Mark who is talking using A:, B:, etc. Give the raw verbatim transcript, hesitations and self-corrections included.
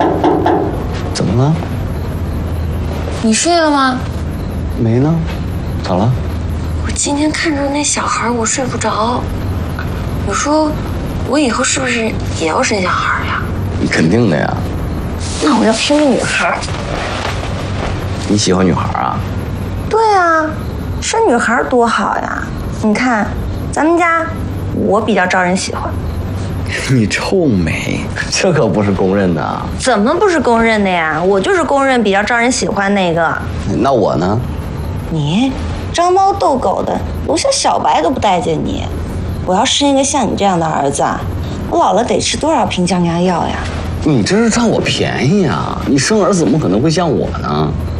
A: 怎么了？
B: 你睡了吗？
A: 没呢，咋了？
B: 我今天看着那小孩，我睡不着。你说，我以后是不是也要生小孩呀？
A: 你肯定的呀。
B: 那我要生个女孩。
A: 你喜欢女孩啊？
B: 对啊，生女孩多好呀！你看，咱们家我比较招人喜欢。
A: 你臭美，这可不是公认的啊！
B: 怎么不是公认的呀？我就是公认比较招人喜欢那个。
A: 那我呢？
B: 你招猫逗狗的，楼下小白都不待见你。我要生一个像你这样的儿子，我老了得吃多少瓶降压药呀？
A: 你这是占我便宜啊！你生儿子怎么可能会像我呢？